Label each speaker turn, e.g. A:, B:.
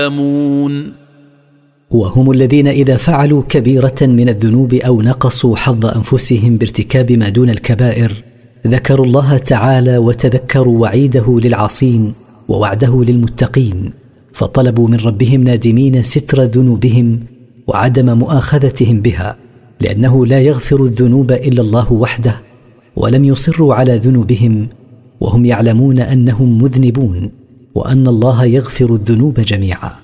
A: يعلمون.
B: وهم الذين إذا فعلوا كبيرة من الذنوب أو نقصوا حظ أنفسهم بارتكاب ما دون الكبائر ذكروا الله تعالى وتذكروا وعيده للعاصين ووعده للمتقين، فطلبوا من ربهم نادمين ستر ذنوبهم وعدم مؤاخذتهم بها، لأنه لا يغفر الذنوب إلا الله وحده، ولم يصروا على ذنوبهم وهم يعلمون أنهم مذنبون وأن الله يغفر الذنوب جميعا.